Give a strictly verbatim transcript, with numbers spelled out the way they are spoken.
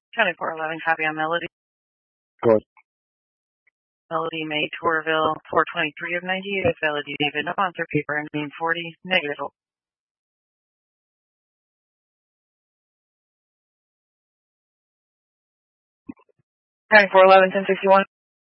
twenty-four eleven, copy on Melody. Go ahead. Melody May Tourville, four twenty-three of ninety-eight, Melody David, sponsor paper, ending forty, negative. twenty-four eleven, ten sixty-one.